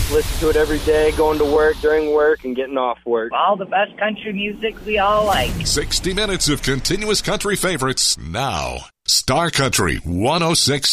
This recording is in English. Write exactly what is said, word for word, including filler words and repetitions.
Listen to it every day, going to work, during work, and getting off work. All the best country music we all like. sixty minutes of continuous country favorites now. Star Country one oh six